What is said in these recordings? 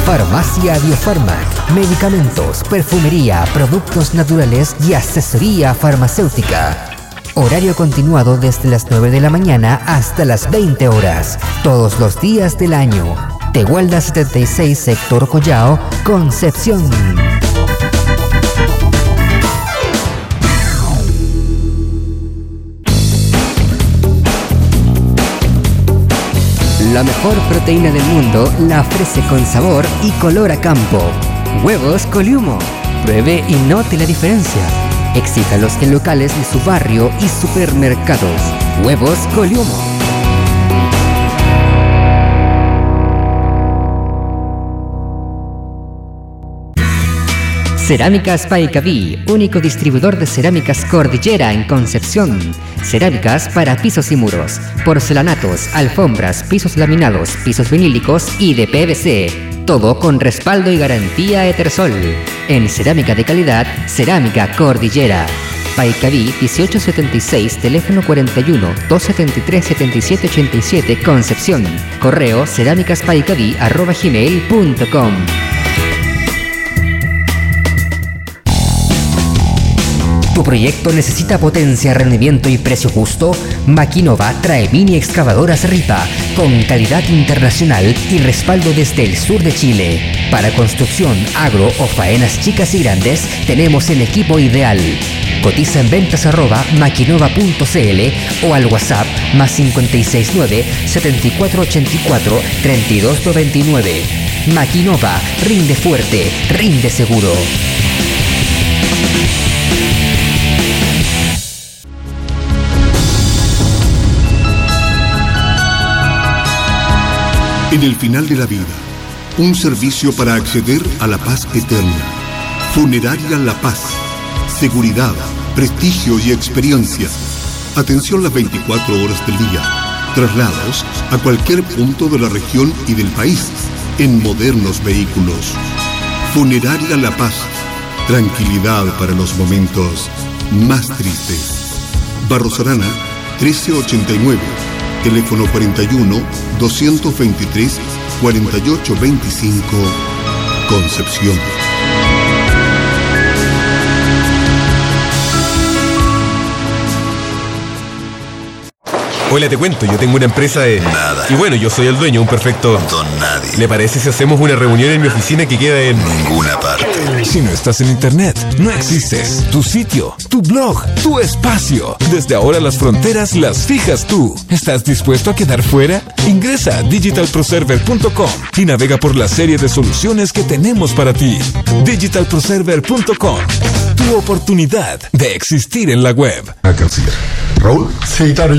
Farmacia Biofarmac, medicamentos, perfumería, productos naturales y asesoría farmacéutica. Horario continuado desde las 9 de la mañana hasta las 20 horas, todos los días del año. Tehuelda 76, sector Collao, Concepción. La mejor proteína del mundo la ofrece con sabor y color a campo. Huevos Coliumo. Pruebe y note la diferencia. Excítalos en locales de su barrio y supermercados. Huevos Coliumo. Cerámicas Paicaví, único distribuidor de cerámicas Cordillera en Concepción. Cerámicas para pisos y muros, porcelanatos, alfombras, pisos laminados, pisos vinílicos y de PVC. Todo con respaldo y garantía Etersol. En cerámica de calidad, Cerámica Cordillera. Paicaví 1876, teléfono 41 273 7787, Concepción. Correo cerámicaspaicaví@gmail.com. ¿Tu proyecto necesita potencia, rendimiento y precio justo? Maquinova trae mini excavadoras Ripa con calidad internacional y respaldo desde el sur de Chile. Para construcción, agro o faenas chicas y grandes, tenemos el equipo ideal. Cotiza en ventas@maquinova.cl o al WhatsApp +569 7484 3299. Maquinova, rinde fuerte, rinde seguro. En el final de la vida, un servicio para acceder a la paz eterna. Funeraria La Paz. Seguridad, prestigio y experiencia. Atención las 24 horas del día. Traslados a cualquier punto de la región y del país en modernos vehículos. Funeraria La Paz. Tranquilidad para los momentos más tristes. Barros Arana, 1389. Teléfono 41 223 4825, Concepción. Hola, te cuento, yo tengo una empresa de... Nada. Y bueno, yo soy el dueño, un perfecto... Don Nadie. ¿Le parece si hacemos una reunión en mi oficina que queda en... Ninguna parte. Si no estás en internet, no existes. Tu sitio, tu blog, tu espacio. Desde ahora las fronteras las fijas tú. ¿Estás dispuesto a quedar fuera? Ingresa a digitalproserver.com y navega por la serie de soluciones que tenemos para ti. digitalproserver.com. Tu oportunidad de existir en la web. Canciller. ¿Raúl? Sí, claro,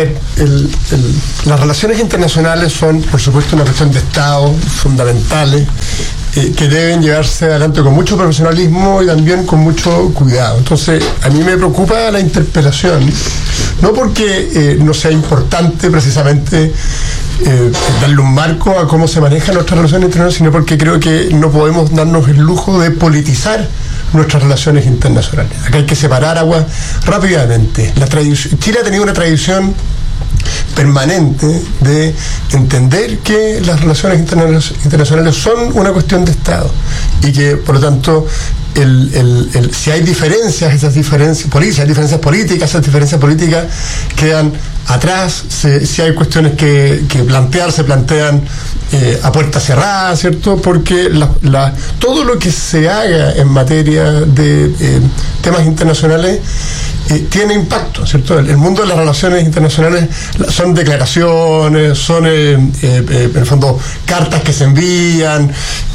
las relaciones internacionales son, por supuesto, una cuestión de Estado, fundamentales, que deben llevarse adelante con mucho profesionalismo y también con mucho cuidado. Entonces, a mí me preocupa la interpelación, no porque no sea importante precisamente darle un marco a cómo se manejan nuestras relaciones internacionales, sino porque creo que no podemos darnos el lujo de politizar nuestras relaciones internacionales. Acá hay que separar aguas rápidamente. Chile ha tenido una tradición permanente de entender que las relaciones internacionales son una cuestión de Estado y que, por lo tanto, si hay diferencias, esas diferencias políticas, esas diferencias políticas quedan atrás. Si hay cuestiones que se plantean a puerta cerrada, ¿cierto? Porque todo lo que se haga en materia de temas internacionales tiene impacto, ¿cierto? El mundo de las relaciones internacionales son declaraciones, son en el fondo cartas que se envían.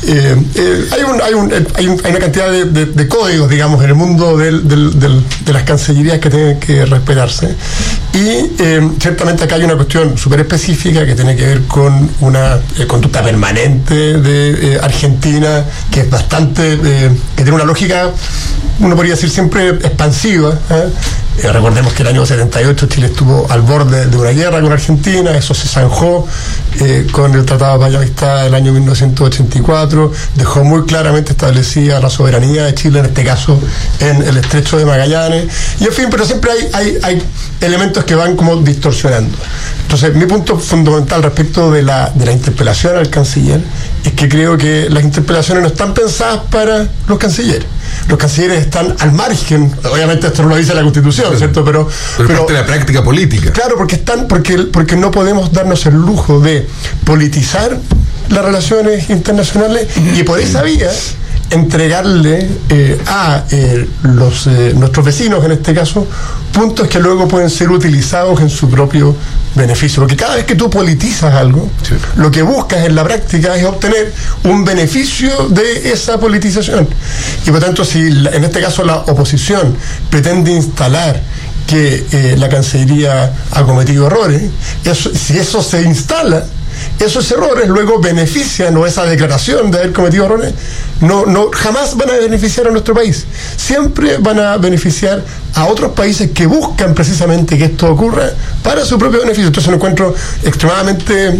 Hay una cantidad de códigos, digamos, en el mundo de las cancillerías que tienen que respetarse. Y ciertamente acá hay una cuestión súper específica que tiene que ver con una conducta permanente de Argentina, que es bastante, que tiene una lógica, uno podría decir siempre expansiva, Recordemos que el año 78 Chile estuvo al borde de una guerra con Argentina, eso se zanjó con el Tratado de Paz y Amistad del año 1984, dejó muy claramente establecida la soberanía de Chile, en este caso en el Estrecho de Magallanes, y en fin, pero siempre hay elementos que van como distorsionando. Entonces, mi punto fundamental respecto de la interpelación al canciller es que creo que las interpelaciones no están pensadas para los cancilleres. Los cancilleres están al margen, obviamente esto no lo dice la Constitución, ¿cierto? Pero parte de la práctica política. Claro, porque no podemos darnos el lujo de politizar las relaciones internacionales y por esa vía entregarle a nuestros vecinos, en este caso, puntos que luego pueden ser utilizados en su propio beneficio. Porque cada vez que tú politizas algo, sí, lo que buscas en la práctica es obtener un beneficio de esa politización. Y por tanto, si en este caso la oposición pretende instalar que la Cancillería ha cometido errores, si eso se instala, esos errores luego benefician, o esa declaración de haber cometido errores jamás van a beneficiar a nuestro país, siempre van a beneficiar a otros países que buscan precisamente que esto ocurra para su propio beneficio. Entonces lo encuentro extremadamente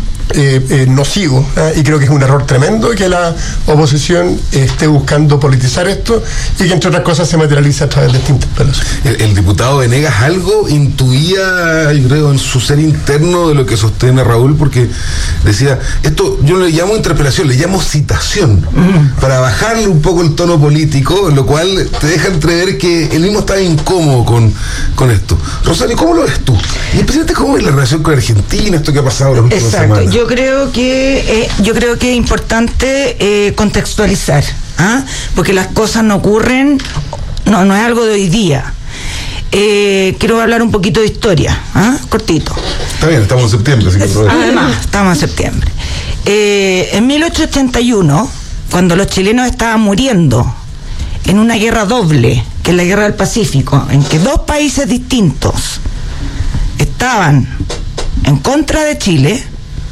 nocivo, y creo que es un error tremendo que la oposición esté buscando politizar esto y que entre otras cosas se materializa a través de esta interpelación. El diputado Venegas algo intuía, yo creo, en su ser interno de lo que sostiene Raúl, porque decía, esto yo no le llamo interpelación, le llamo citación, para bajarle un poco el tono político, lo cual te deja entrever que él mismo está incómodo con esto. Rosario, ¿cómo lo ves tú? Y especialmente, ¿cómo es la relación con Argentina, esto que ha pasado las últimas semanas? Yo creo que es importante contextualizar, porque las cosas no ocurren, no es algo de hoy día. Quiero hablar un poquito de historia, cortito. Está bien, estamos en septiembre, así que además, estamos en septiembre. En 1881, cuando los chilenos estaban muriendo en una guerra doble, que es la Guerra del Pacífico, en que dos países distintos estaban en contra de Chile,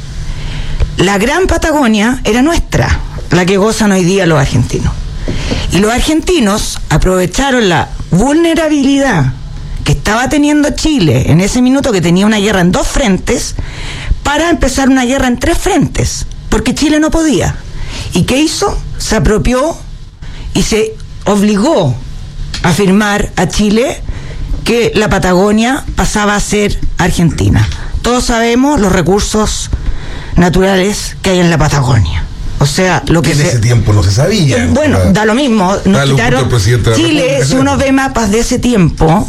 la Gran Patagonia era nuestra, la que gozan hoy día los argentinos. Y los argentinos aprovecharon la vulnerabilidad que estaba teniendo Chile en ese minuto, que tenía una guerra en dos frentes, para empezar una guerra en tres frentes, porque Chile no podía. ¿Y qué hizo? Se apropió y se obligó a firmar a Chile que la Patagonia pasaba a ser Argentina. Todos sabemos los recursos naturales que hay en la Patagonia. O sea, lo que en ese tiempo no se sabía. Bueno, da lo mismo. Nos quitaron Chile, si uno ve mapas de ese tiempo,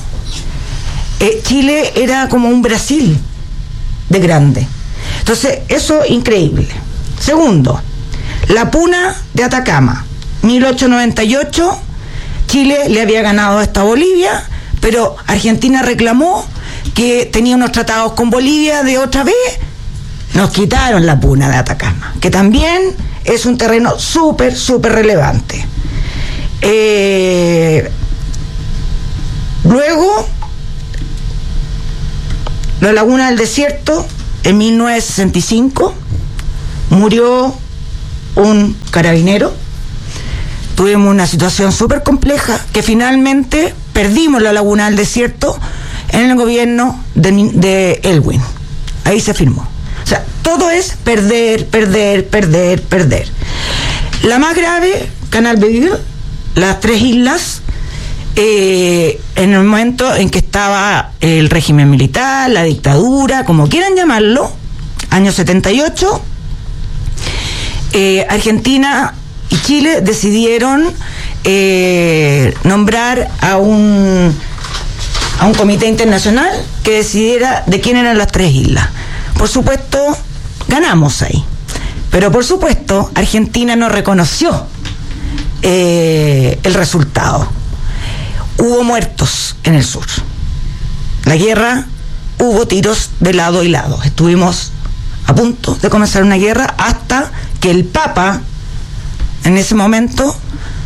Chile era como un Brasil de grande. Entonces, eso es increíble. Segundo, la Puna de Atacama, 1898, Chile le había ganado hasta Bolivia, pero Argentina reclamó que tenía unos tratados con Bolivia de otra vez. Nos quitaron la Puna de Atacama, que también es un terreno súper relevante. Luego, la Laguna del Desierto, en 1965, murió un carabinero. Tuvimos una situación súper compleja, que finalmente perdimos la Laguna del Desierto en el gobierno de Elwin. Ahí se firmó. O sea, todo es perder. La más grave, Canal Beagle, las tres islas, en el momento en que estaba el régimen militar, la dictadura, como quieran llamarlo, año 78, Argentina y Chile decidieron nombrar a un comité internacional que decidiera de quién eran las tres islas. Por supuesto, ganamos ahí. Pero por supuesto, Argentina no reconoció el resultado. Hubo muertos en el sur. La guerra, hubo tiros de lado y lado. Estuvimos a punto de comenzar una guerra hasta que el Papa, en ese momento,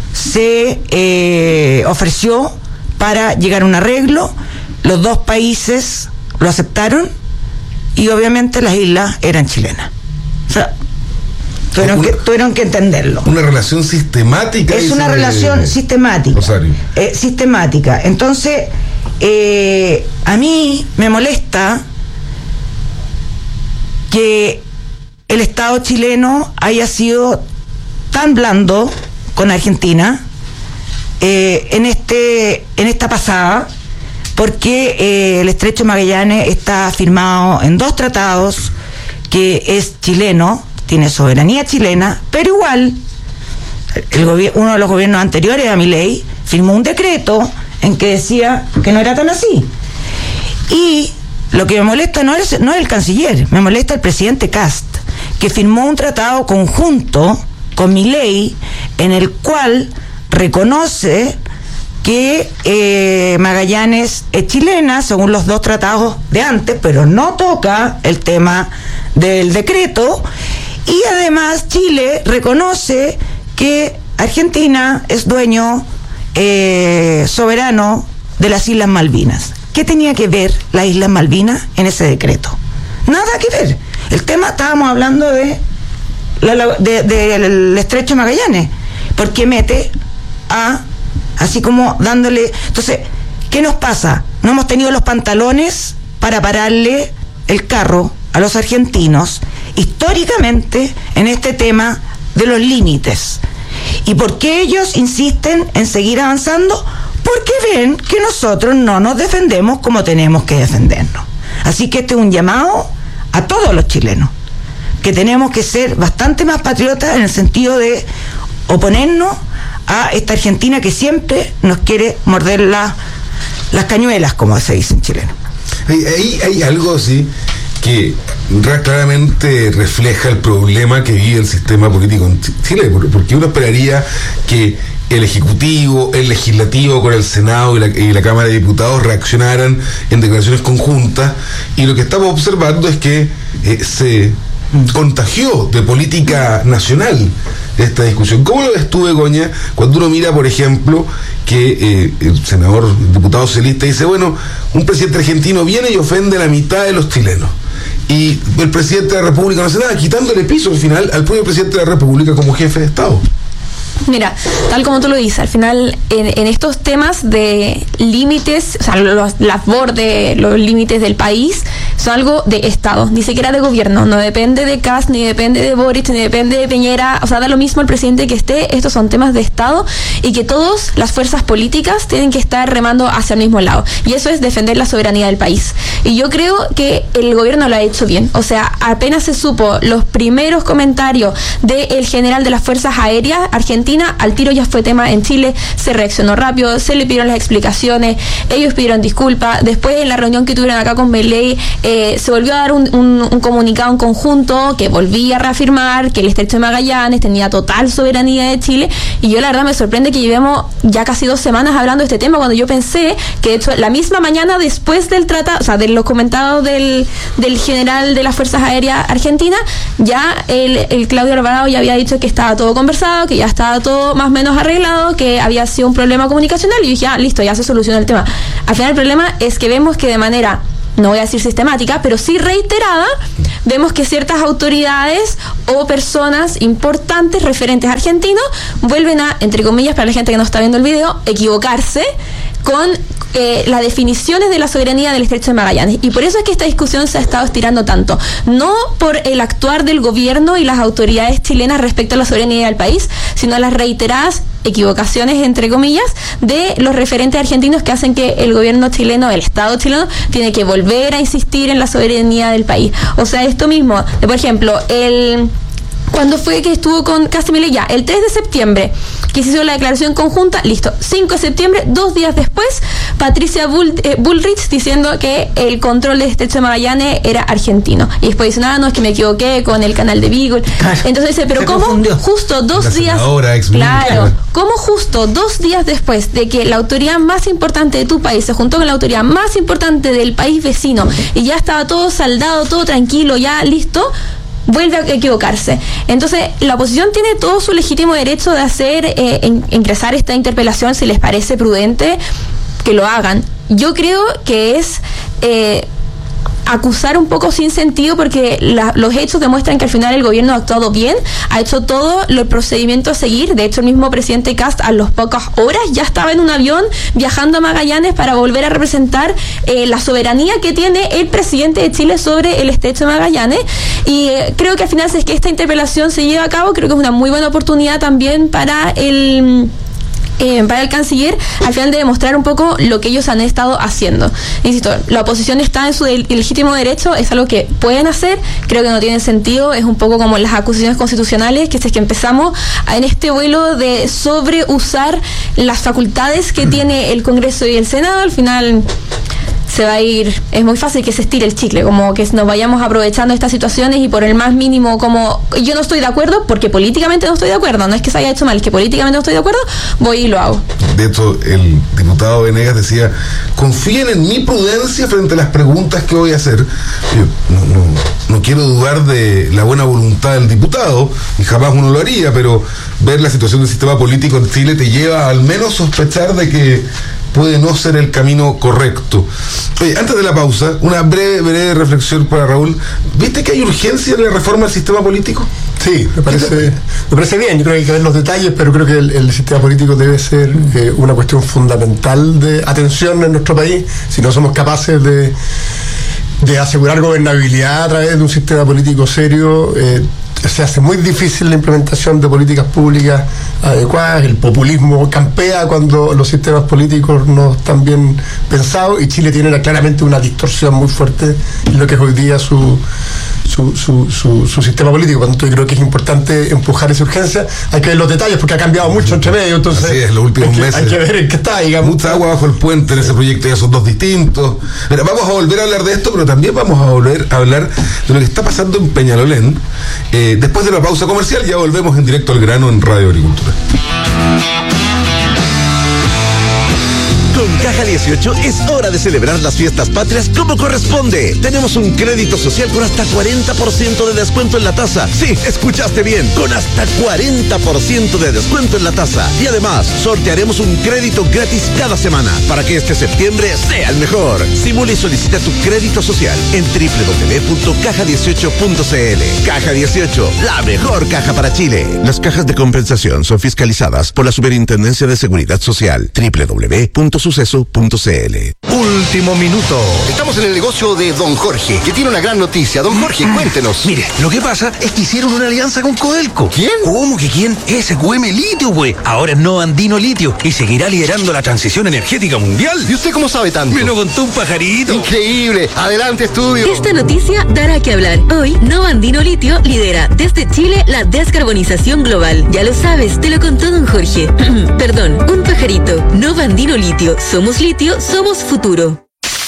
se ofreció para llegar a un arreglo. Los dos países lo aceptaron y obviamente las islas eran chilenas. O sea, tuvieron que entenderlo. Una relación sistemática. Es una relación sistemática. Sistemática. Entonces, a mí me molesta que el Estado chileno haya sido tan blando con Argentina en esta pasada, porque el Estrecho de Magallanes está firmado en 2 tratados, que es chileno, tiene soberanía chilena, pero igual uno de los gobiernos anteriores a Milei firmó un decreto en que decía que no era tan así. Y lo que me molesta no es el canciller, me molesta el presidente Kast, que firmó un tratado conjunto con Milei en el cual reconoce que Magallanes es chilena según los 2 tratados de antes, pero no toca el tema del decreto, y además Chile reconoce que Argentina es dueño soberano de las Islas Malvinas. ¿Qué tenía que ver las Islas Malvinas en ese decreto? Nada que ver. El tema, estábamos hablando del Estrecho de Magallanes, porque mete así como dándole. Entonces, ¿qué nos pasa? No hemos tenido los pantalones para pararle el carro a los argentinos históricamente en este tema de los límites. ¿Y por qué ellos insisten en seguir avanzando? Porque ven que nosotros no nos defendemos como tenemos que defendernos. Así que este es un llamado a todos los chilenos, que tenemos que ser bastante más patriotas en el sentido de oponernos a esta Argentina que siempre nos quiere morder las cañuelas, como se dice en chileno. Hay algo así que claramente refleja el problema que vive el sistema político en Chile, porque uno esperaría que el Ejecutivo, el Legislativo con el Senado y la Cámara de Diputados reaccionaran en declaraciones conjuntas, y lo que estamos observando es que se contagió de política nacional esta discusión. ¿Cómo lo ves tú, Begoña, cuando uno mira, por ejemplo, que el senador, el diputado socialista dice, bueno, un presidente argentino viene y ofende a la mitad de los chilenos, y el presidente de la República no hace nada, quitándole piso al final al propio presidente de la República como jefe de Estado? Mira, tal como tú lo dices, al final en estos temas de límites, o sea, los límites del país son algo de Estado, ni siquiera de gobierno, no depende de Kast, ni depende de Boric, ni depende de Piñera, o sea, da lo mismo el presidente que esté, estos son temas de Estado y que todas las fuerzas políticas tienen que estar remando hacia el mismo lado, y eso es defender la soberanía del país. Y yo creo que el gobierno lo ha hecho bien, o sea, apenas se supo los primeros comentarios del general de las Fuerzas Aéreas Argentina, al tiro ya fue tema en Chile, se reaccionó rápido, se le pidieron las explicaciones, ellos pidieron disculpas, después en la reunión que tuvieron acá con Milei se volvió a dar un comunicado en conjunto que volvía a reafirmar que el Estrecho de Magallanes tenía total soberanía de Chile, y yo la verdad me sorprende que llevemos ya casi 2 semanas hablando de este tema, cuando yo pensé que de hecho la misma mañana después del tratado, o sea, de los comentados del general de las Fuerzas Aéreas Argentina, ya el Claudio Alvarado ya había dicho que estaba todo conversado, que ya estaba todo más o menos arreglado, que había sido un problema comunicacional, y dije, listo, ya se solucionó el tema. Al final el problema es que vemos que de manera, no voy a decir sistemática, pero sí reiterada, vemos que ciertas autoridades o personas importantes referentes argentinos vuelven a, entre comillas, para la gente que no está viendo el video, equivocarse con las definiciones de la soberanía del Estrecho de Magallanes. Y por eso es que esta discusión se ha estado estirando tanto, no por el actuar del gobierno y las autoridades chilenas respecto a la soberanía del país, sino a las reiteradas equivocaciones, entre comillas, de los referentes argentinos que hacen que el gobierno chileno, el Estado chileno, tiene que volver a insistir en la soberanía del país. O sea, esto mismo, por ejemplo, ¿cuándo fue que estuvo con Kast y Milei? Ya, el 3 de septiembre, que se hizo la declaración conjunta, listo. 5 de septiembre, 2 días después, Patricia Bullrich diciendo que el control del Estrecho de Magallanes era argentino. Y después dice, no, es que me equivoqué con el canal de Beagle. Entonces dice, pero ¿cómo justo 2 días? Claro, ¿cómo justo 2 días después de que la autoridad más importante de tu país se juntó con la autoridad más importante del país vecino y ya estaba todo saldado, todo tranquilo, ya listo, vuelve a equivocarse? Entonces, la oposición tiene todo su legítimo derecho de hacer, ingresar esta interpelación, si les parece prudente, que lo hagan. Yo creo que es acusar un poco sin sentido, porque los hechos demuestran que al final el gobierno ha actuado bien, ha hecho todo el procedimiento a seguir. De hecho, el mismo presidente Kast a las pocas horas ya estaba en un avión viajando a Magallanes para volver a representar la soberanía que tiene el presidente de Chile sobre el estrecho de Magallanes. Y creo que al final, si es que esta interpelación se lleva a cabo, creo que es una muy buena oportunidad también para el canciller, al final, de demostrar un poco lo que ellos han estado haciendo. Insisto, la oposición está en su legítimo derecho, es algo que pueden hacer, creo que no tiene sentido, es un poco como las acusaciones constitucionales, que es que empezamos en este vuelo de sobreusar las facultades que tiene el Congreso y el Senado, al final se va a ir, es muy fácil que se estire el chicle, como que nos vayamos aprovechando estas situaciones y por el más mínimo, como yo no estoy de acuerdo, porque políticamente no estoy de acuerdo, no es que se haya hecho mal, es que políticamente no estoy de acuerdo, voy y lo hago. De hecho, el diputado Venegas decía, confíen en mi prudencia frente a las preguntas que voy a hacer. Yo no quiero dudar de la buena voluntad del diputado, y jamás uno lo haría, pero ver la situación del sistema político en Chile te lleva al menos sospechar de que puede no ser el camino correcto. Oye, antes de la pausa, una breve reflexión para Raúl. ¿Viste que hay urgencia en la reforma del sistema político? Sí, me parece bien. Yo creo que hay que ver los detalles, pero creo que el sistema político debe ser una cuestión fundamental de atención en nuestro país. Si no somos capaces de asegurar gobernabilidad a través de un sistema político serio, se hace muy difícil la implementación de políticas públicas adecuadas. El populismo campea cuando los sistemas políticos no están bien pensados, y Chile tiene claramente una distorsión muy fuerte en lo que es hoy día su sistema político. Por lo tanto, yo creo que es importante empujar esa urgencia. Hay que ver los detalles porque ha cambiado mucho entre medio, entonces así es, los últimos meses hay que ver en qué está, digamos. Mucha agua bajo el puente en ese proyecto, ya son dos distintos. Mira, vamos a volver a hablar de esto, pero también vamos a volver a hablar de lo que está pasando en Peñalolén. Después de la pausa comercial ya volvemos en directo al grano en Radio Agricultura. Con Caja 18 es hora de celebrar las fiestas patrias como corresponde. Tenemos un crédito social con hasta 40% de descuento en la tasa. Sí, escuchaste bien, con hasta 40% de descuento en la tasa. Y además, sortearemos un crédito gratis cada semana para que este septiembre sea el mejor. Simula y solicita tu crédito social en www.caja18.cl. Caja 18, la mejor caja para Chile. Las cajas de compensación son fiscalizadas por la Superintendencia de Seguridad Social. www.suceso.cl. Último minuto. Estamos en el negocio de Don Jorge, que tiene una gran noticia. Don Jorge, cuéntenos. Mire, lo que pasa es que hicieron una alianza con Codelco. ¿Quién? ¿Cómo que quién? SQM Litio, güey. Ahora es No Andino Litio y seguirá liderando la transición energética mundial. ¿Y usted cómo sabe tanto? Me lo contó un pajarito. Increíble. Adelante, estudio. Esta noticia dará que hablar. Hoy, No Andino Litio lidera desde Chile la descarbonización global. Ya lo sabes, te lo contó Don Jorge. Perdón, un pajarito. No Andino Litio. Somos litio, somos futuro.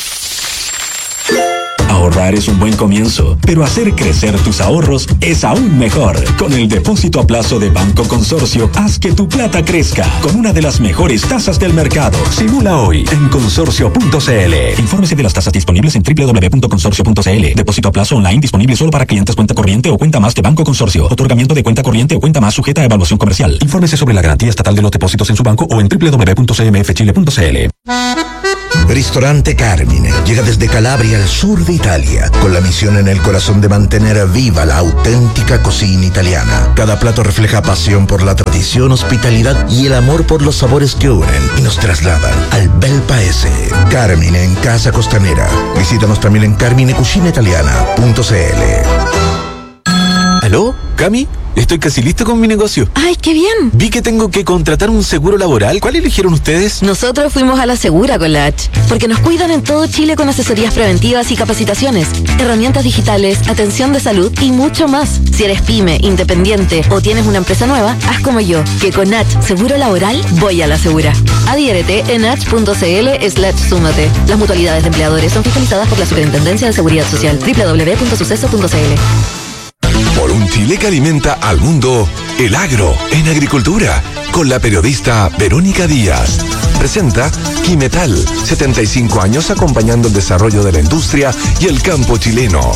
Ahorrar es un buen comienzo, pero hacer crecer tus ahorros es aún mejor. Con el depósito a plazo de Banco Consorcio, haz que tu plata crezca con una de las mejores tasas del mercado. Simula hoy en consorcio.cl. Infórmese de las tasas disponibles en www.consorcio.cl. Depósito a plazo online disponible solo para clientes cuenta corriente o cuenta más de Banco Consorcio. Otorgamiento de cuenta corriente o cuenta más sujeta a evaluación comercial. Infórmese sobre la garantía estatal de los depósitos en su banco o en www.cmfchile.cl. Ristorante Carmine llega desde Calabria al sur de Italia, con la misión en el corazón de mantener viva la auténtica cocina italiana. Cada plato refleja pasión por la tradición, hospitalidad y el amor por los sabores que unen y nos trasladan al bel paese. Carmine en Casa Costanera. Visítanos también en carminecucinaitaliana.cl. ¿Aló? ¿Cami? Estoy casi listo con mi negocio. ¡Ay, qué bien! Vi que tengo que contratar un seguro laboral. ¿Cuál eligieron ustedes? Nosotros fuimos a la Segura con la H, porque nos cuidan en todo Chile con asesorías preventivas y capacitaciones, herramientas digitales, atención de salud y mucho más. Si eres pyme, independiente o tienes una empresa nueva, haz como yo, que con H Seguro Laboral voy a la Segura. Adhiérete en h.cl/súmate. Las mutualidades de empleadores son fiscalizadas por la Superintendencia de Seguridad Social. www.suceso.cl. Por un Chile que alimenta al mundo, el agro en agricultura, con la periodista Verónica Díaz. Presenta Quimetal, 75 años acompañando el desarrollo de la industria y el campo chileno.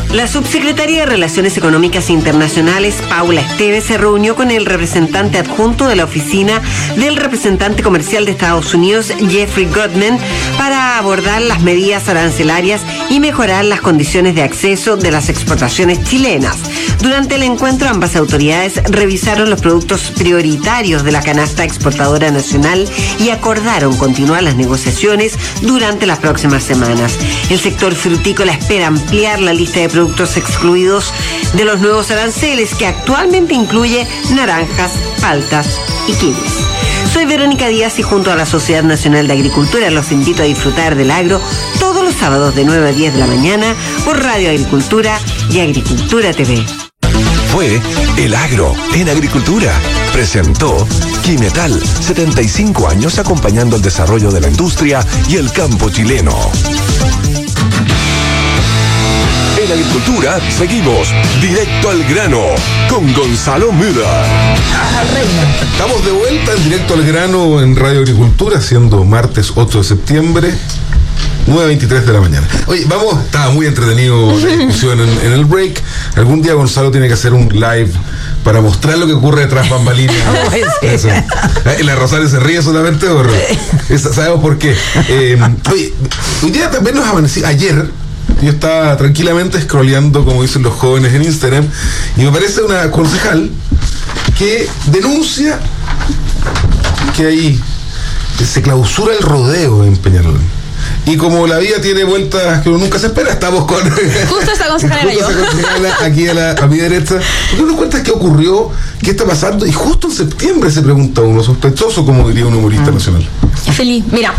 La subsecretaria de Relaciones Económicas Internacionales, Paula Esteves, se reunió con el representante adjunto de la oficina del representante comercial de Estados Unidos, Jeffrey Goodman, para abordar las medidas arancelarias y mejorar las condiciones de acceso de las exportaciones chilenas. Durante el encuentro, ambas autoridades revisaron los productos prioritarios de la canasta exportadora nacional y acordaron continuar las negociaciones durante las próximas semanas. El sector frutícola espera ampliar la lista de productos excluidos de los nuevos aranceles, que actualmente incluye naranjas, paltas y kiwis. Soy Verónica Díaz y junto a la Sociedad Nacional de Agricultura los invito a disfrutar del agro todos los sábados de 9 a 10 de la mañana por Radio Agricultura y Agricultura TV. Fue El Agro en Agricultura. Presentó Quimetal, 75 años acompañando el desarrollo de la industria y el campo chileno. En Agricultura seguimos directo al grano con Gonzalo Müller. Estamos de vuelta en Directo al Grano en Radio Agricultura, siendo martes 8 de septiembre, 9:23 de la mañana. Oye, estaba muy entretenido la discusión en el break. Algún día Gonzalo tiene que hacer un live para mostrar lo que ocurre detrás bambalinas. La Rosario se ríe solamente sabemos por qué. Oye, hoy día también nos amaneció. Ayer yo estaba tranquilamente scrolleando, como dicen los jóvenes, en Instagram, y me aparece una concejal que denuncia que ahí se clausura el rodeo en Peñalolén. Y como la vida tiene vueltas que uno nunca se espera, estamos con justo esta concejala aquí a mi derecha. ¿Por qué nos cuentas qué ocurrió, qué está pasando? Y justo en septiembre se pregunta uno, sospechoso, como diría un humorista nacional. Feliz, mira,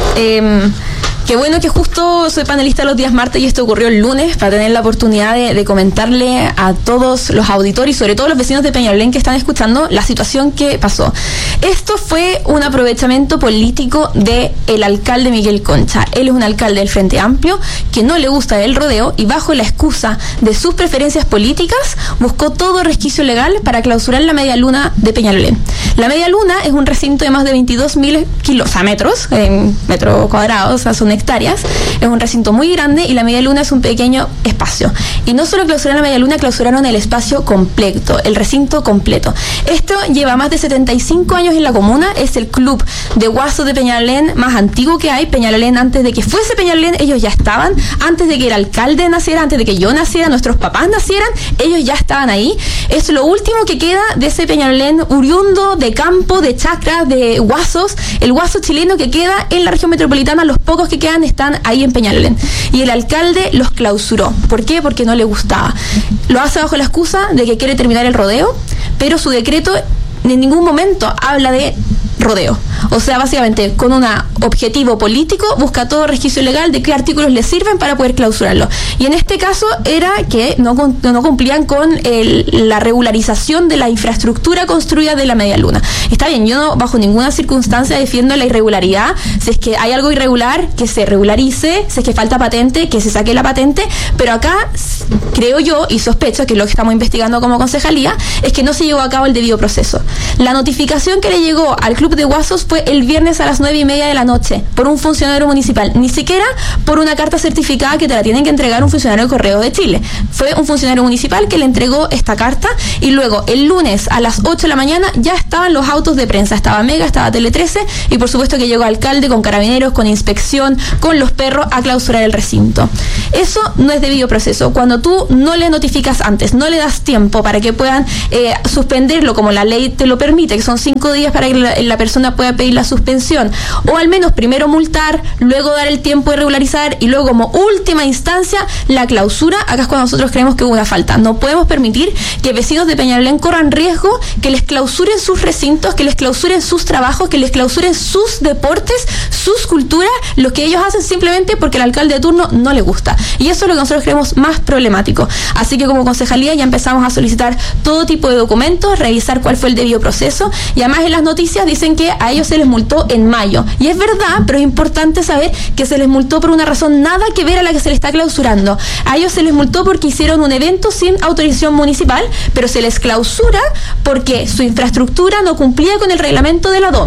qué bueno que justo soy panelista los días martes y esto ocurrió el lunes para tener la oportunidad de comentarle a todos los auditores y sobre todo los vecinos de Peñalolén que están escuchando la situación que pasó. Esto fue un aprovechamiento político del alcalde Miguel Concha. Él es un alcalde del Frente Amplio que no le gusta el rodeo y bajo la excusa de sus preferencias políticas buscó todo resquicio legal para clausurar la media luna de Peñalolén. La media luna es un recinto de más de 22.000 metros cuadrados, o sea, son hectáreas. Es un recinto muy grande y la media luna es un pequeño espacio. Y no solo clausuraron la media luna, clausuraron el espacio completo, el recinto completo. Esto lleva más de 75 años en la comuna, es el club de guasos de Peñalolén más antiguo que hay. Peñalolén, antes de que fuese Peñalolén, ellos ya estaban, antes de que el alcalde naciera, antes de que yo naciera, nuestros papás nacieran, ellos ya estaban ahí. Es lo último que queda de ese Peñalolén oriundo de campo, de chacras, de guasos, el guaso chileno que queda en la región metropolitana. Los pocos que quedan están ahí en Peñalolén. Y el alcalde los clausuró. ¿Por qué? Porque no le gustaba. Lo hace bajo la excusa de que quiere terminar el rodeo, pero su decreto en ningún momento habla de rodeo. O sea, básicamente, con un objetivo político, busca todo resquicio legal de qué artículos le sirven para poder clausurarlo. Y en este caso era que no cumplían con la regularización de la infraestructura construida de la media luna. Está bien, yo no bajo ninguna circunstancia defiendo la irregularidad. Si es que hay algo irregular, que se regularice. Si es que falta patente, que se saque la patente. Pero acá, creo yo, y sospecho, que es lo que estamos investigando como concejalía, es que no se llevó a cabo el debido proceso. La notificación que le llegó al Club de Guasos fue el viernes a las 9:30 de la noche por un funcionario municipal, ni siquiera por una carta certificada que te la tienen que entregar un funcionario del Correo de Chile. Fue un funcionario municipal que le entregó esta carta y luego el lunes a las 8 de la mañana ya estaban los autos de prensa, estaba Mega, estaba Tele 13 y por supuesto que llegó alcalde con carabineros, con inspección, con los perros a clausurar el recinto. Eso no es debido proceso. Cuando tú no le notificas antes, no le das tiempo para que puedan suspenderlo como la ley te lo permite, que son 5 días para que la persona pueda pedir la suspensión, o al menos primero multar, luego dar el tiempo de regularizar y luego como última instancia la clausura. Acá es cuando nosotros creemos que hubo una falta. No podemos permitir que vecinos de Peñalolén corran riesgo, que les clausuren sus recintos, que les clausuren sus trabajos, que les clausuren sus deportes, sus culturas, lo que ellos hacen simplemente porque el alcalde de turno no le gusta. Y eso es lo que nosotros creemos más problemático. Así que como concejalía ya empezamos a solicitar todo tipo de documentos, revisar cuál fue el debido proceso y además en las noticias dicen que a ellos se les multó en mayo. Y es verdad, pero es importante saber que se les multó por una razón nada que ver a la que se les está clausurando. A ellos se les multó porque hicieron un evento sin autorización municipal, pero se les clausura porque su infraestructura no cumplía con el reglamento de la DOM.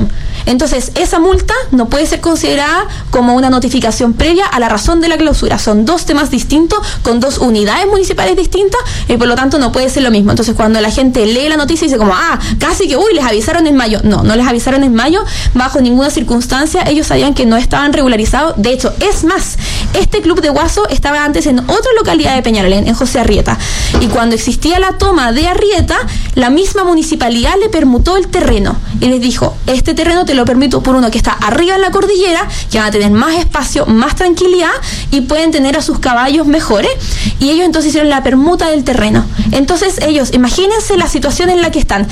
Entonces, esa multa no puede ser considerada como una notificación previa a la razón de la clausura. Son dos temas distintos, con dos unidades municipales distintas, y por lo tanto no puede ser lo mismo. Entonces, cuando la gente lee la noticia y dice como, casi que, les avisaron en mayo. No les avisaron en mayo, bajo ninguna circunstancia. Ellos sabían que no estaban regularizados. De hecho, es más, este club de Guaso estaba antes en otra localidad de Peñalolén, en José Arrieta. Y cuando existía la toma de Arrieta, la misma municipalidad le permutó el terreno y les dijo, este terreno te lo permito por uno que está arriba en la cordillera, que van a tener más espacio, más tranquilidad y pueden tener a sus caballos mejores. Y ellos entonces hicieron la permuta del terreno. Entonces ellos, imagínense la situación en la que están,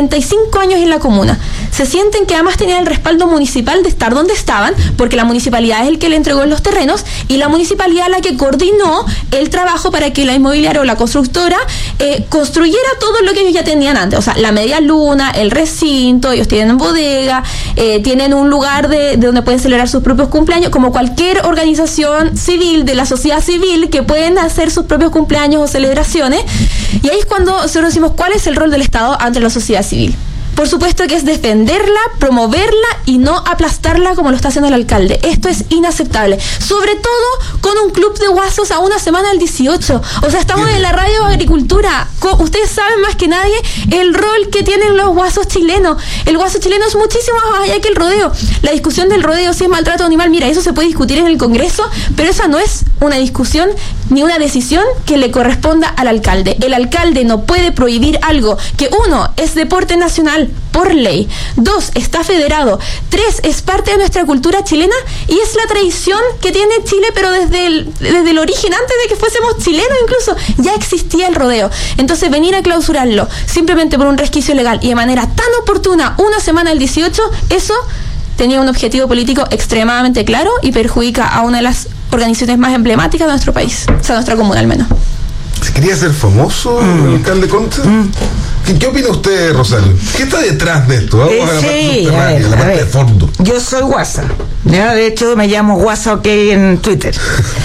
75 años en la comuna, se sienten que además tenían el respaldo municipal de estar donde estaban, porque la municipalidad es el que le entregó los terrenos y la municipalidad la que coordinó el trabajo para que la inmobiliaria o la constructora construyera todo lo que ellos ya tenían antes, o sea, la media luna, el recinto, ellos tienen bodega, tienen un lugar de donde pueden celebrar sus propios cumpleaños, como cualquier organización civil de la sociedad civil que pueden hacer sus propios cumpleaños o celebraciones. Y ahí es cuando nosotros decimos cuál es el rol del Estado ante la sociedad civil. Por supuesto que es defenderla, promoverla y no aplastarla como lo está haciendo el alcalde. Esto es inaceptable. Sobre todo con un club de guasos a una semana del 18. O sea, estamos en la radio Agricultura. Ustedes saben más que nadie el rol que tienen los guasos chilenos. El guaso chileno es muchísimo más allá que el rodeo. La discusión del rodeo, si es maltrato animal, mira, eso se puede discutir en el Congreso, pero esa no es una discusión ni una decisión que le corresponda al alcalde. El alcalde no puede prohibir algo que, 1, es deporte nacional por ley, 2, está federado, 3, es parte de nuestra cultura chilena y es la tradición que tiene Chile, pero desde el origen, antes de que fuésemos chilenos incluso, ya existía el rodeo. Entonces venir a clausurarlo simplemente por un resquicio legal y de manera tan oportuna, una semana del 18, eso tenía un objetivo político extremadamente claro y perjudica a una de las organizaciones más emblemáticas de nuestro país, o sea, nuestra comuna al menos. ¿Se quería ser famoso el alcalde Concha? ¿Qué opina usted, Rosario? ¿Qué está detrás de esto? Vamos a la parte subterránea, la parte de fondo. Yo soy guasa. Ya, de hecho, me llamo Guasa OK en Twitter.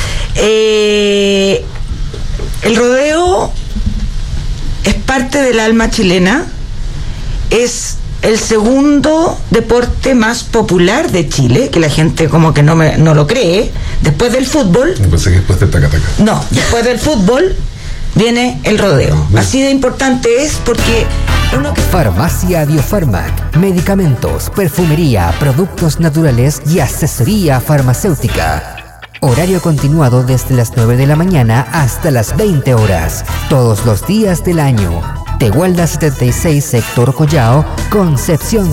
El rodeo es parte del alma chilena. Es el segundo deporte más popular de Chile, que la gente como que no lo cree. Después del fútbol. Yo pensé que después del taca-taca. No, después del fútbol viene el rodeo. Así de importante es porque Farmacia Biofarmac, medicamentos, perfumería, productos naturales y asesoría farmacéutica. Horario continuado desde las 9 de la mañana hasta las 20 horas, todos los días del año. Tehuelda 76, sector Collao, Concepción.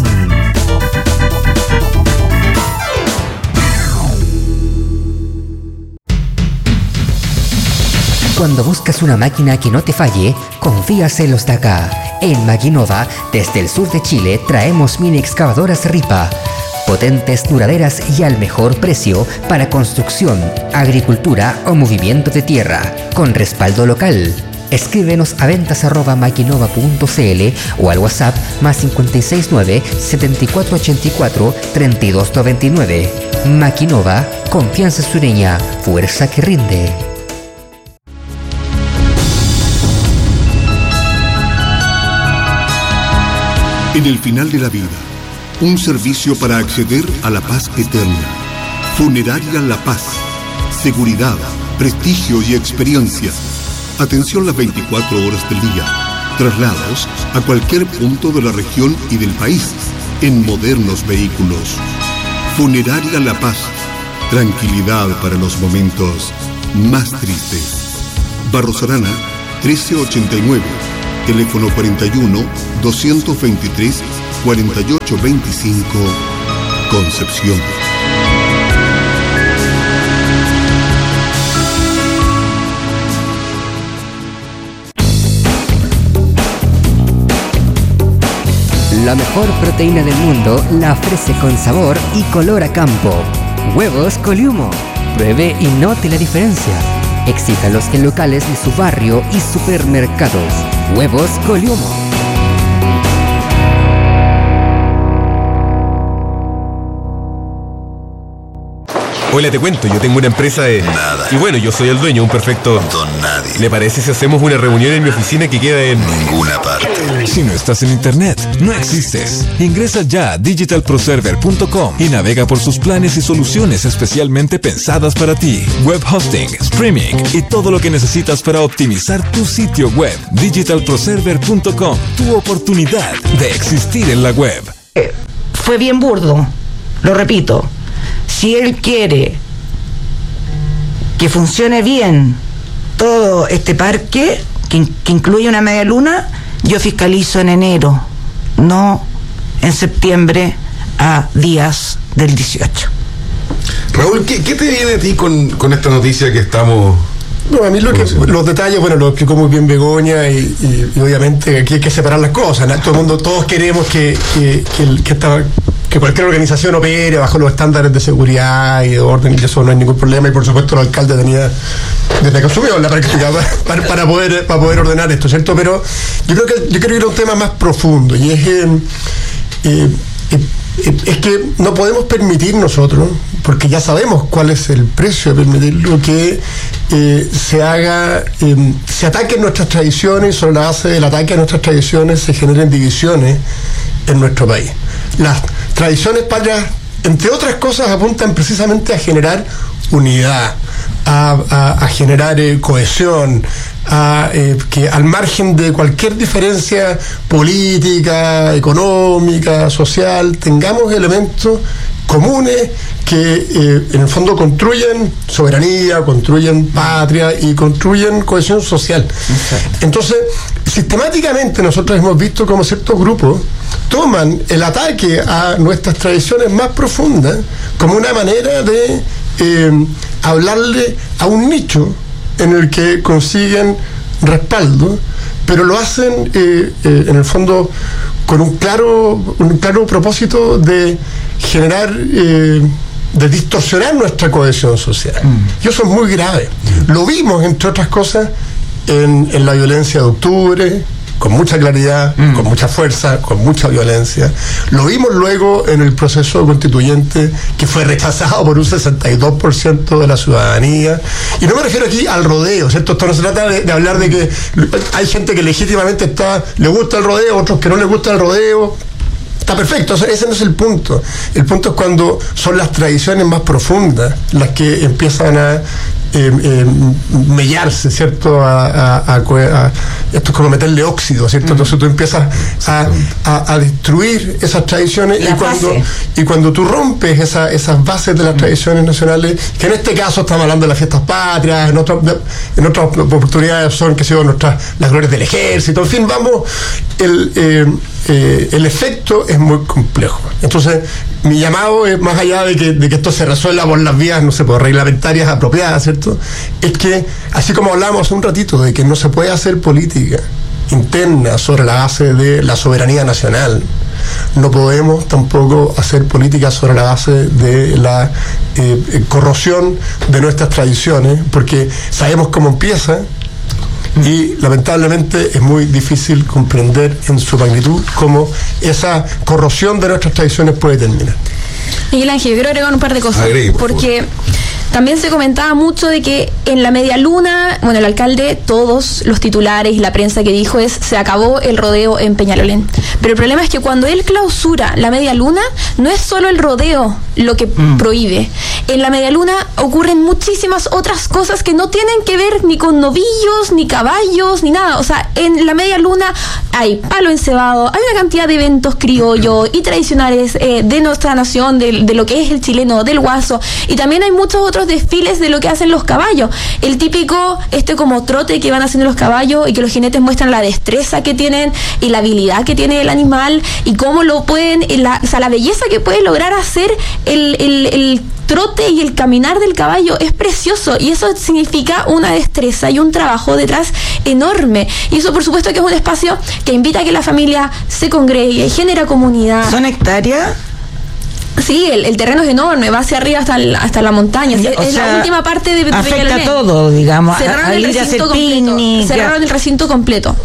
Cuando buscas una máquina que no te falle, confías en los de acá. En Maquinova, desde el sur de Chile, traemos mini excavadoras Ripa. Potentes, duraderas y al mejor precio para construcción, agricultura o movimiento de tierra, con respaldo local. Escríbenos a ventas@maquinova.cl o al WhatsApp +569 7484 3299. Maquinova, confianza sureña, fuerza que rinde. En el final de la vida, un servicio para acceder a la paz eterna. Funeraria La Paz. Seguridad, prestigio y experiencia. Atención las 24 horas del día. Traslados a cualquier punto de la región y del país en modernos vehículos. Funeraria La Paz. Tranquilidad para los momentos más tristes. Barros Arana, 1389. Teléfono 41-223-4825, Concepción. La mejor proteína del mundo la ofrece con sabor y color a campo. Huevos Coliumo. Pruebe y note la diferencia. Exíjalos en locales de su barrio y supermercados. Huevos Coliumo. Hola, te cuento, yo tengo una empresa de... Nada. Y bueno, yo soy el dueño, un perfecto... Don nadie. ¿Le parece si hacemos una reunión en mi oficina que queda en... Ninguna parte. Si no estás en internet, no existes. Ingresa ya a digitalproserver.com y navega por sus planes y soluciones especialmente pensadas para ti. Web hosting, streaming y todo lo que necesitas para optimizar tu sitio web. Digitalproserver.com, tu oportunidad de existir en la web. Fue bien burdo, lo repito. Si él quiere que funcione bien todo este parque, que incluye una media luna, yo fiscalizo en enero, no en septiembre a días del 18. Raúl, ¿qué te viene a ti con esta noticia que estamos... No, a mí los detalles, bueno, lo explicó muy bien Begoña y obviamente aquí hay que separar las cosas, ¿no? Todos queremos que cualquier organización opere bajo los estándares de seguridad y de orden, y eso no hay ningún problema, y por supuesto el alcalde tenía desde que asumió la práctica para poder ordenar esto, ¿cierto? Pero yo quiero ir a un tema más profundo, y es que no podemos permitir nosotros, porque ya sabemos cuál es el precio de permitirlo, que se ataquen nuestras tradiciones, y sobre la base del ataque a nuestras tradiciones se generen divisiones en nuestro país. Las tradiciones patrias, entre otras cosas, apuntan precisamente a generar unidad, a generar cohesión, que al margen de cualquier diferencia política, económica, social, tengamos elementos comunes que en el fondo construyen soberanía, construyen patria y construyen cohesión social. Entonces, sistemáticamente nosotros hemos visto cómo ciertos grupos toman el ataque a nuestras tradiciones más profundas como una manera de hablarle a un nicho en el que consiguen respaldo, pero lo hacen en el fondo con un claro propósito de generar, de distorsionar nuestra cohesión social. Y eso es muy grave. Lo vimos, entre otras cosas, en la violencia de octubre, con mucha claridad, con mucha fuerza, con mucha violencia. Lo vimos luego en el proceso constituyente, que fue rechazado por un 62% de la ciudadanía. Y no me refiero aquí al rodeo, ¿cierto? Esto no se trata de hablar de que hay gente que legítimamente le gusta el rodeo, otros que no les gusta el rodeo. Está perfecto, ese no es el punto. El punto es cuando son las tradiciones más profundas las que empiezan a mellarse, ¿cierto? Esto es como meterle óxido, ¿cierto? Entonces tú empiezas a destruir esas tradiciones, y cuando tú rompes esas bases de las tradiciones nacionales, que en este caso estamos hablando de las fiestas patrias, en otras oportunidades son, las glorias del ejército, en fin, el efecto es muy complejo. Entonces, mi llamado es, más allá de que esto se resuelva por las vías, no sé, por reglamentarias apropiadas, ¿cierto? Es que, así como hablábamos hace un ratito, de que no se puede hacer política interna sobre la base de la soberanía nacional, no podemos tampoco hacer política sobre la base de la corrosión de nuestras tradiciones, porque sabemos cómo empieza. Y lamentablemente es muy difícil comprender en su magnitud cómo esa corrosión de nuestras tradiciones puede terminar. Miguel Ángel, yo quiero agregar un par de cosas, porque también se comentaba mucho de que en la media luna, bueno, el alcalde, todos los titulares y la prensa que dijo se acabó el rodeo en Peñalolén. Pero el problema es que cuando él clausura la media luna, no es solo el rodeo lo que prohíbe. En la media luna ocurren muchísimas otras cosas que no tienen que ver ni con novillos, ni caballos, ni nada. O sea, en la media luna hay palo encebado, hay una cantidad de eventos criollos y tradicionales de nuestra nación, de lo que es el chileno, del guaso, y también hay muchos otros desfiles de lo que hacen los caballos. El típico, como trote que van haciendo los caballos y que los jinetes muestran la destreza que tienen y la habilidad que tiene el animal y cómo lo pueden, la belleza que puede lograr hacer el trote y el caminar del caballo es precioso, y eso significa una destreza y un trabajo detrás enorme, y eso por supuesto que es un espacio que invita a que la familia se congregue, genera comunidad. ¿Son hectáreas? Sí, el terreno es enorme, va hacia arriba hasta la montaña. Es la última parte de afecta todo, digamos. Cerraron el recinto completo. Cerraron el recinto completo.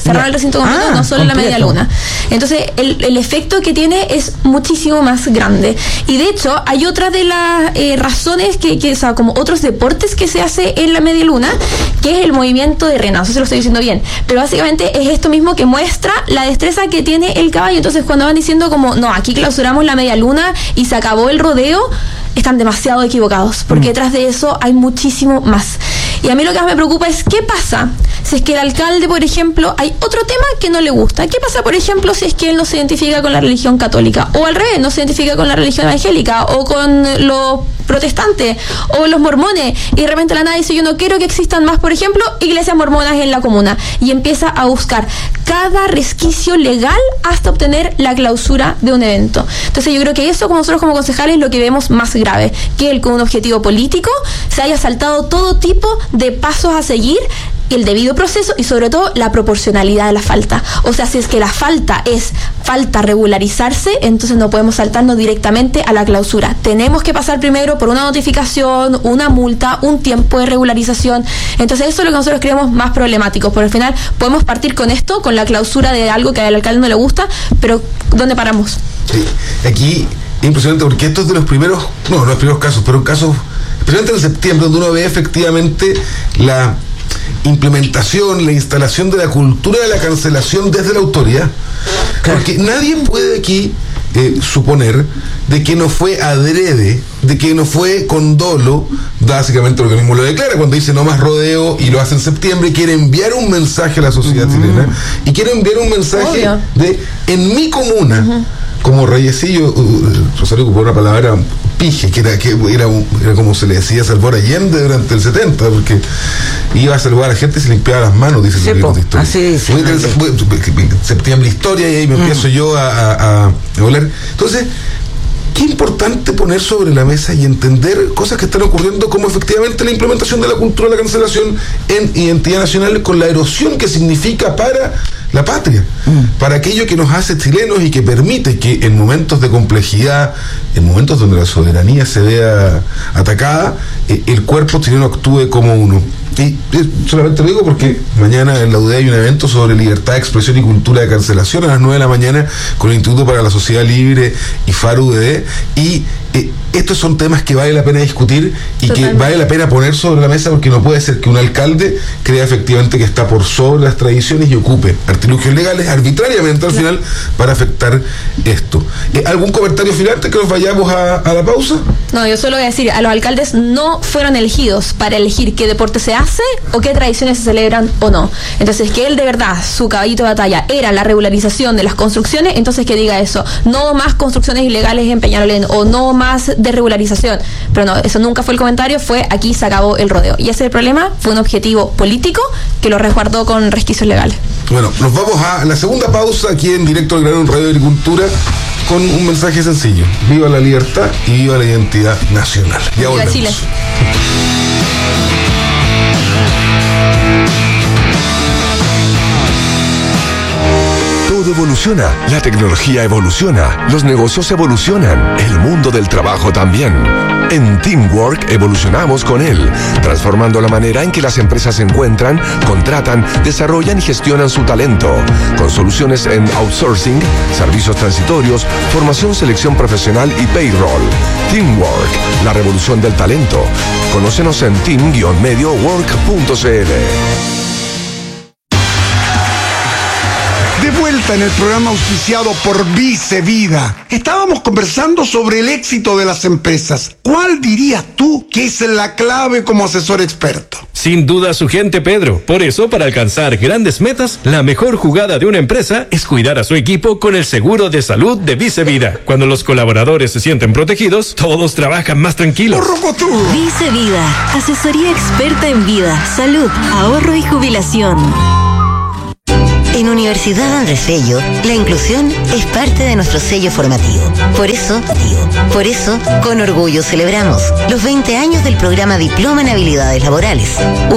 No solo la media luna. Entonces, el efecto que tiene es muchísimo más grande. Y de hecho, hay otra de las razones o sea, como otros deportes que se hace en la media luna, que es el movimiento de rena. No sé si lo estoy diciendo bien, pero básicamente es esto mismo que muestra la destreza que tiene el caballo. Entonces, cuando van diciendo como, no, aquí clausuramos la media luna y se acabó el rodeo, están demasiado equivocados, porque detrás de eso hay muchísimo más. Y a mí lo que más me preocupa es qué pasa si es que el alcalde, por ejemplo, hay otro tema que no le gusta. ¿Qué pasa, por ejemplo, si es que él no se identifica con la religión católica? O al revés, no se identifica con la religión evangélica, o con los protestantes, o los mormones, y de repente la nada dice, yo no quiero que existan más, por ejemplo, iglesias mormonas en la comuna, y empieza a buscar cada resquicio legal hasta obtener la clausura de un evento. Entonces yo creo que eso, como nosotros como concejales, lo que vemos más grave, que él con un objetivo político se haya saltado todo tipo de pasos a seguir, el debido proceso y sobre todo la proporcionalidad de la falta. O sea, si es que la falta es falta regularizarse, entonces no podemos saltarnos directamente a la clausura. Tenemos que pasar primero por una notificación, una multa, un tiempo de regularización. Entonces eso es lo que nosotros creemos más problemático, porque al final podemos partir con esto, con la clausura de algo que al alcalde no le gusta, pero ¿dónde paramos? Sí, aquí es impresionante porque esto es de los primeros, no los primeros casos, pero casos, especialmente en septiembre, donde uno ve efectivamente la implementación, la instalación de la cultura de la cancelación desde la autoridad. Porque nadie puede aquí suponer de que no fue adrede, de que no fue con dolo. Básicamente lo que mismo lo declara cuando dice no más rodeo, y lo hace en septiembre, y quiere enviar un mensaje a la sociedad chilena, y quiere enviar un mensaje de en mi comuna, como Reyecillo, Rosario ocupó una palabra pije, que era como se le decía a Salvador Allende durante el 70, porque iba a saludar a la gente y se limpiaba las manos, dice el libro de historia. Septiembre historia, y ahí me empiezo yo a volar. Entonces, qué importante poner sobre la mesa y entender cosas que están ocurriendo, como efectivamente la implementación de la cultura de la cancelación en identidad nacional, con la erosión que significa para la patria, para aquello que nos hace chilenos y que permite que en momentos de complejidad, en momentos donde la soberanía se vea atacada, el cuerpo chileno actúe como uno. Y solamente lo digo porque mañana en la UDE hay un evento sobre libertad de expresión y cultura de cancelación a las 9 de la mañana con el Instituto para la Sociedad Libre y FARO UDE, y estos son temas que vale la pena discutir y que vale la pena poner sobre la mesa, porque no puede ser que un alcalde crea efectivamente que está por sobre las tradiciones y ocupe artilugios legales arbitrariamente al final para afectar esto. ¿Algún comentario final antes que nos vayamos a la pausa? No, yo solo voy a decir, a los alcaldes no fueron elegidos para elegir qué deporte se hace o qué tradiciones se celebran o no. Entonces, que él de verdad, su caballito de batalla era la regularización de las construcciones, entonces que diga eso, no más construcciones ilegales en Peñalolén, o no más de regularización. Pero no, eso nunca fue el comentario, fue aquí se acabó el rodeo. Y ese es el problema, fue un objetivo político que lo resguardó con resquicios legales. Bueno, nos vamos a la segunda pausa aquí en directo al Grano en Radio Agricultura, con un mensaje sencillo: viva la libertad y viva la identidad nacional. Ya volvemos. Viva Chile. Todo evoluciona, la tecnología evoluciona, los negocios evolucionan, el mundo del trabajo también. En Teamwork evolucionamos con él, transformando la manera en que las empresas encuentran, contratan, desarrollan y gestionan su talento, con soluciones en outsourcing, servicios transitorios, formación, selección profesional y payroll. Teamwork, la revolución del talento. Conócenos en team-mediowork.cl. De vuelta en el programa auspiciado por Vice Vida. Estábamos conversando sobre el éxito de las empresas. ¿Cuál dirías tú que es la clave como asesor experto? Sin duda su gente, Pedro. Por eso, para alcanzar grandes metas, la mejor jugada de una empresa es cuidar a su equipo con el seguro de salud de Vice Vida. Cuando los colaboradores se sienten protegidos, todos trabajan más tranquilos. Vice Vida, asesoría experta en vida, salud, ahorro y jubilación. En Universidad Andrés Bello, la inclusión es parte de nuestro sello formativo. Por eso, con orgullo celebramos los 20 años del programa Diploma en Habilidades Laborales.